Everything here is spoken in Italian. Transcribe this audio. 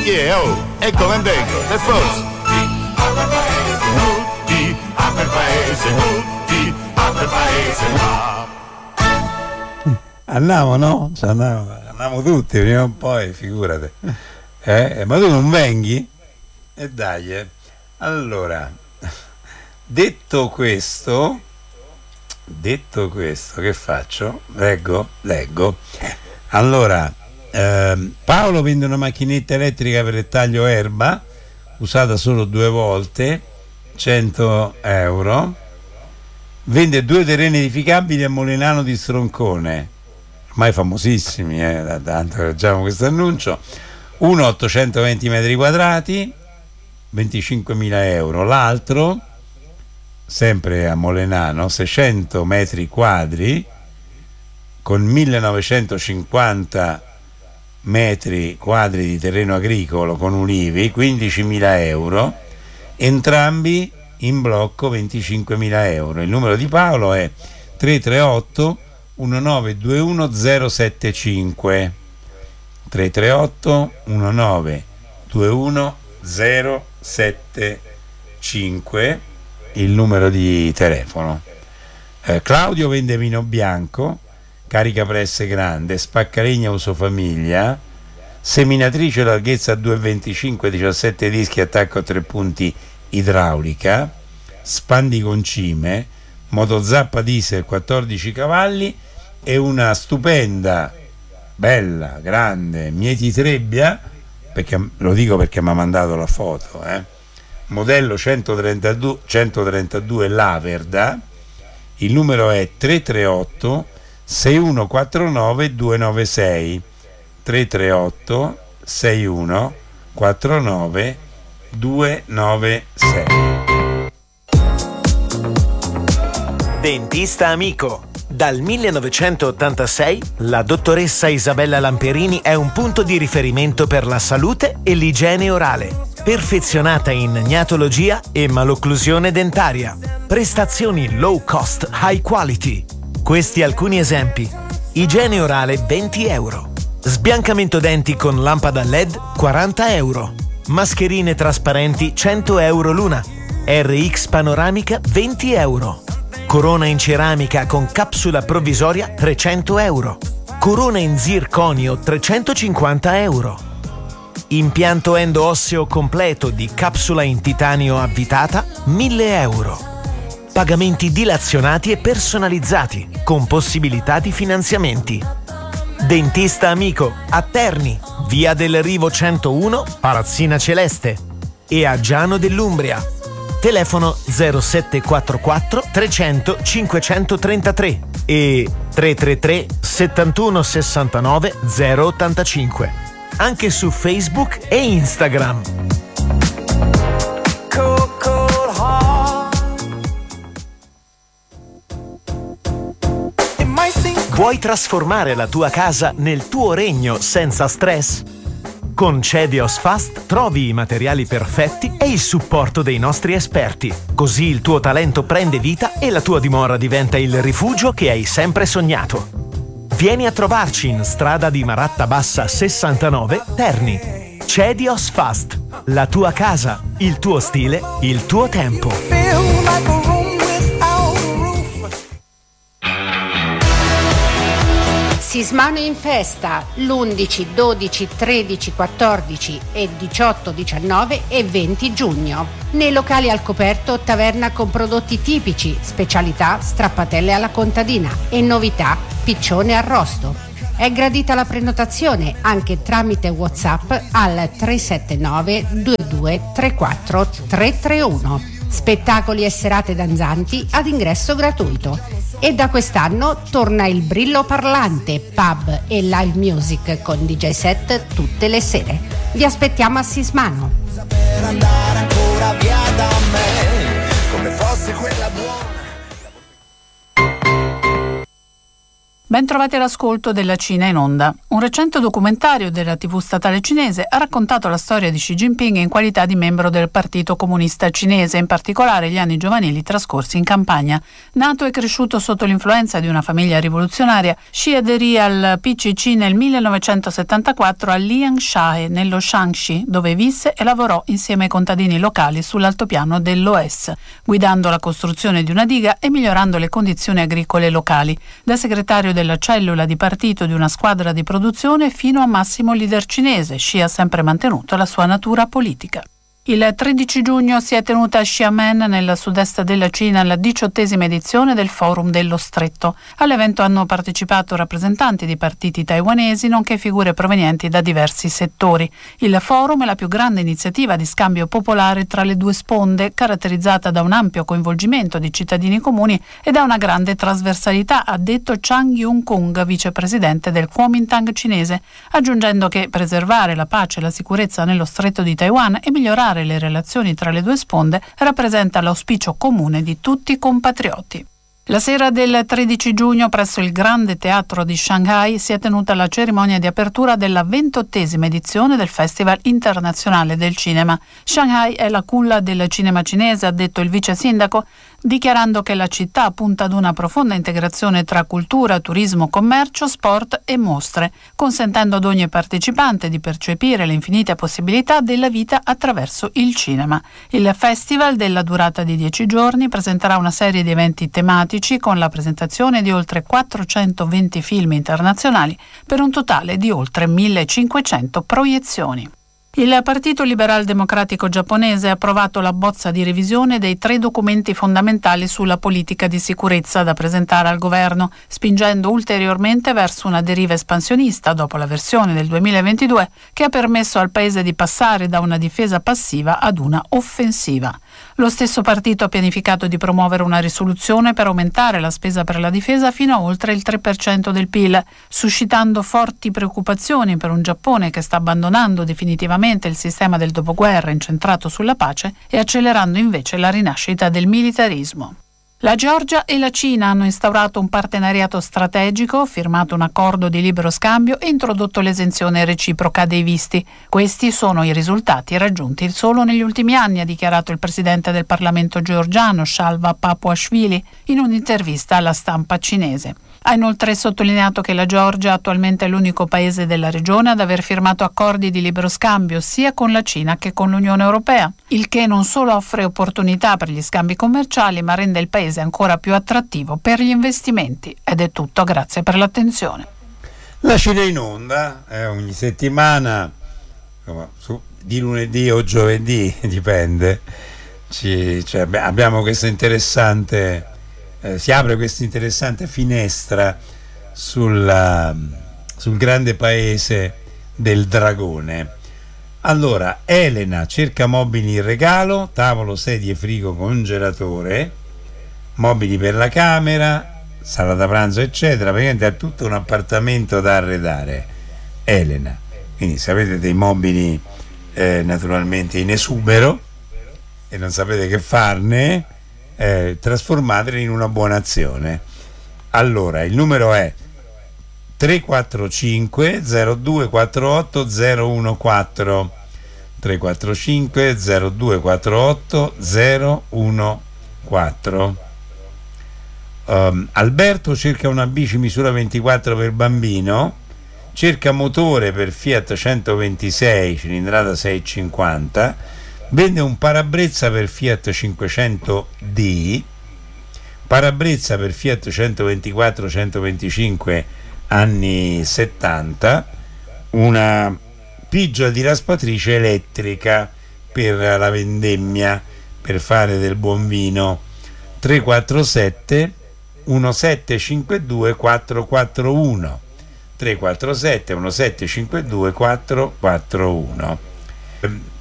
Yeah, oh, e come vengo, per forza. Tutti a quel paese, tutti a quel paese là. Andiamo, no? Cioè, andiamo tutti, prima o poi, figurate. Ma tu non vengi? E dai, Allora, detto questo, che faccio? Leggo. Allora, Paolo vende una macchinetta elettrica per il taglio erba, usata solo 2 volte, 100 euro. Vende 2 terreni edificabili a Molinano di Stroncone, ormai famosissimi, da tanto che leggiamo questo annuncio. Uno 820 metri quadrati, 25.000 euro. L'altro, sempre a Molinano, 600 metri quadri con 1950 metri quadri di terreno agricolo con ulivi, 15.000 euro, entrambi in blocco 25.000 euro. Il numero di Paolo è 338 1921 075, 338 1921 075, il numero di telefono. Claudio vende vino bianco, carica presse grande, spaccalegna uso famiglia, seminatrice larghezza 2,25, 17 dischi, attacco a 3 punti idraulica, spandi concime, motozappa diesel 14 cavalli e una stupenda, bella, grande Mieti Trebbia, perché lo dico perché mi ha mandato la foto, modello 132 Laverda. Il numero è 338 6149 296, 338 6149 296. Dentista amico. Dal 1986 la dottoressa Isabella Lamperini è un punto di riferimento per la salute e l'igiene orale. Perfezionata in gnatologia e malocclusione dentaria. Prestazioni low cost, high quality. Questi alcuni esempi. Igiene orale 20 euro. Sbiancamento denti con lampada LED 40 euro. Mascherine trasparenti 100 euro l'una. RX panoramica 20 euro. Corona in ceramica con capsula provvisoria 300 euro. Corona in zirconio 350 euro. Impianto endo-osseo completo di capsula in titanio avvitata 1000 euro. Pagamenti dilazionati e personalizzati con possibilità di finanziamenti. Dentista amico a Terni, via del Rivo 101, Palazzina Celeste, e a Giano dell'Umbria. Telefono 0744 300 533 e 333 71 69 085. Anche su Facebook e Instagram. Vuoi trasformare la tua casa nel tuo regno senza stress? Con Cedios Fast trovi i materiali perfetti e il supporto dei nostri esperti. Così il tuo talento prende vita e la tua dimora diventa il rifugio che hai sempre sognato. Vieni a trovarci in strada di Maratta Bassa 69, Terni. Cedios Fast. La tua casa, il tuo stile, il tuo tempo. Sismano in festa l'11, 12, 13, 14 e 18, 19 e 20 giugno. Nei locali al coperto, taverna con prodotti tipici, specialità, strappatelle alla contadina e novità, piccione arrosto. È gradita la prenotazione anche tramite WhatsApp al 379 22 34 331. Spettacoli e serate danzanti ad ingresso gratuito. E da quest'anno torna il Brillo Parlante, pub e live music con DJ set tutte le sere. Vi aspettiamo a Sismano. Per andare ancora via da me, come fosse quella buona. Ben trovati all'ascolto della Cina in onda. Un recente documentario della TV statale cinese ha raccontato la storia di Xi Jinping in qualità di membro del Partito Comunista Cinese, in particolare gli anni giovanili trascorsi in campagna. Nato e cresciuto sotto l'influenza di una famiglia rivoluzionaria, Xi aderì al PCC nel 1974 a Liangshan, nello Shanxi, dove visse e lavorò insieme ai contadini locali sull'altopiano dell'Oes, guidando la costruzione di una diga e migliorando le condizioni agricole locali. Da segretario della cellula di partito di una squadra di produzione fino a massimo leader cinese, Xi ha sempre mantenuto la sua natura politica. Il 13 giugno si è tenuta a Xiamen, nel sud-est della Cina, la 18ª edizione del Forum dello Stretto. All'evento hanno partecipato rappresentanti di partiti taiwanesi, nonché figure provenienti da diversi settori. Il forum è la più grande iniziativa di scambio popolare tra le due sponde, caratterizzata da un ampio coinvolgimento di cittadini comuni e da una grande trasversalità, ha detto Chang Yun-kung, vicepresidente del Kuomintang cinese, aggiungendo che preservare la pace e la sicurezza nello Stretto di Taiwan e migliorare le relazioni tra le due sponde rappresenta l'auspicio comune di tutti i compatrioti. La sera del 13 giugno presso il Grande Teatro di Shanghai si è tenuta la cerimonia di apertura della 28ª edizione del Festival Internazionale del Cinema. Shanghai è la culla del cinema cinese, ha detto il vice sindaco, dichiarando che la città punta ad una profonda integrazione tra cultura, turismo, commercio, sport e mostre, consentendo ad ogni partecipante di percepire le infinite possibilità della vita attraverso il cinema. Il festival, della durata di 10 giorni, presenterà una serie di eventi tematici con la presentazione di oltre 420 film internazionali per un totale di oltre 1500 proiezioni. Il Partito Liberal Democratico giapponese ha approvato la bozza di revisione dei 3 documenti fondamentali sulla politica di sicurezza da presentare al governo, spingendo ulteriormente verso una deriva espansionista dopo la versione del 2022 che ha permesso al paese di passare da una difesa passiva ad una offensiva. Lo stesso partito ha pianificato di promuovere una risoluzione per aumentare la spesa per la difesa fino a oltre il 3% del PIL, suscitando forti preoccupazioni per un Giappone che sta abbandonando definitivamente il sistema del dopoguerra incentrato sulla pace e accelerando invece la rinascita del militarismo. La Georgia e la Cina hanno instaurato un partenariato strategico, firmato un accordo di libero scambio e introdotto l'esenzione reciproca dei visti. Questi sono i risultati raggiunti solo negli ultimi anni, ha dichiarato il presidente del Parlamento georgiano, Shalva Papuashvili, in un'intervista alla stampa cinese. Ha inoltre sottolineato che la Georgia attualmente è l'unico paese della regione ad aver firmato accordi di libero scambio sia con la Cina che con l'Unione Europea, il che non solo offre opportunità per gli scambi commerciali, ma rende il paese ancora più attrattivo per gli investimenti. Ed è tutto, grazie per l'attenzione. La Cina in onda ogni settimana, di lunedì o giovedì, dipende. Abbiamo questo interessante... si apre questa interessante finestra sul grande paese del dragone. Allora, Elena cerca mobili in regalo, tavolo, sedie, frigo, congelatore, mobili per la camera, sala da pranzo, eccetera. Praticamente ha tutto un appartamento da arredare, Elena. Quindi se avete dei mobili naturalmente in esubero e non sapete che farne, trasformateli in una buona azione. Allora il numero è 345 0248 014 345 0248 014. Alberto cerca una bici misura 24 per bambino, cerca motore per Fiat 126 cilindrata 650, vende un parabrezza per Fiat 500D, parabrezza per Fiat 124-125 anni 70, una pigia di raspatrice elettrica per la vendemmia, per fare del buon vino. 347 1752 441 347 1752 441.